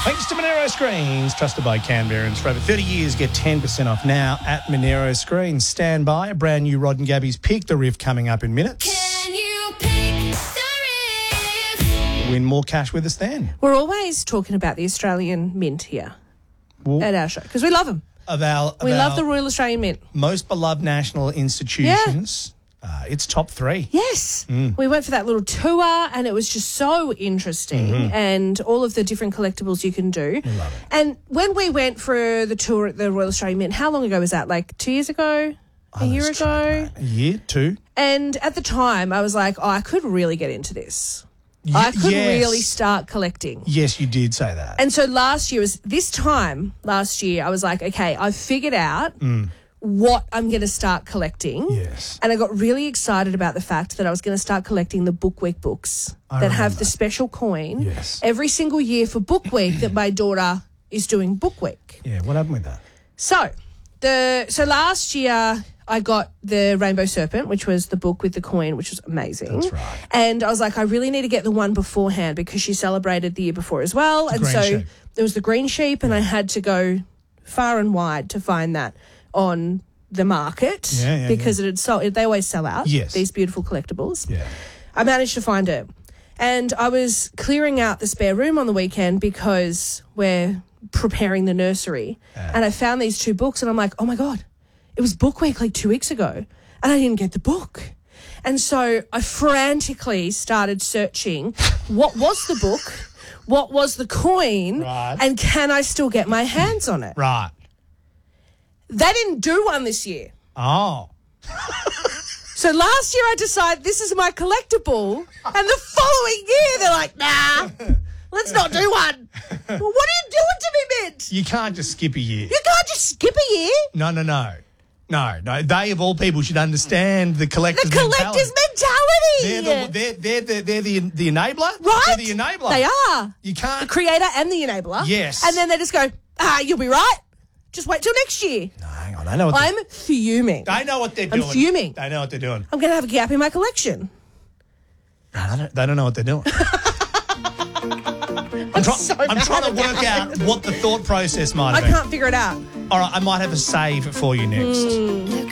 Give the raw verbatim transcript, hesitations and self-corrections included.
Thanks to Monero Screens, trusted by Canberrans for over thirty years. Get ten percent off now at Monero Screens. Stand by. A brand new Rod and Gabby's Pick the Riff coming up in minutes. Can you pick the riff? Win more cash with us then. We're always talking about the Australian Mint here Well, at our show because we love them. of our, of We our love the Royal Australian Mint. most beloved national institutions, uh, it's top three. Yes. Mm. We went for that little tour and it was just so interesting Mm-hmm. and all of the different collectibles you can do. We love it. And when we went for the tour at the Royal Australian Mint, how long ago was that? Like two years ago? Oh, A year that's ago? true, mate. A year, two. And at the time, I was like, oh, I could really get into this. Y- I could yes. really start collecting. Yes, you did say that. And so last year was this time last year, I was like, okay, I've figured out what I'm going to start collecting. Yes. And I got really excited about the fact that I was going to start collecting the Book Week books I that have remember. the special coin Yes. every single year for Book Week that my daughter is doing Book Week. Yeah, what happened with that? So the so last year I got the Rainbow Serpent, which was the book with the coin, which was amazing. That's right. And I was like, I really need to get the one beforehand because she celebrated the year before as well. and green so sheep. there was the green sheep, and I had to go far and wide to find that on the market Yeah, yeah, because it had sold. They always sell out. Yes. These beautiful collectibles. Yeah. I managed to find it. And I was clearing out the spare room on the weekend because we're preparing the nursery. And I found these two books and I'm like, oh my God, it was Book Week like two weeks ago and I didn't get the book. And so I frantically started searching what was the book, what was the coin, Right. and can I still get my hands on it? Right. They didn't do one this year. Oh. So last year I decided this is my collectible, and the following year they're like, nah, let's not do one. Well, what are you doing to me, Mint? You can't just skip a year. You can't just skip a year. No, no, no. No, no. They, of all people, should understand the collector's The collector's mentality. They're the, they're, they're, the, they're the, the enabler. right? They're the enabler. They are. You The can't. creator and the enabler. Yes. And then they just go, ah, you'll be right. Just wait till next year. No, hang on. They know what they're, I'm fuming. they know what they're I'm doing. fuming. They know what they're doing. I'm going to have a gap in my collection. No, they, don't, they don't know what they're doing. I'm, try- so I'm mad trying to at work out what the thought process might I have been. can't figure it out. All right, I might have a save for you next. The